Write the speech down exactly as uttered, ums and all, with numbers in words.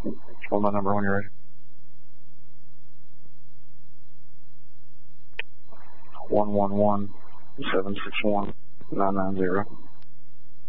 Hold my number when you're ready. One one one seven six one nine nine zero.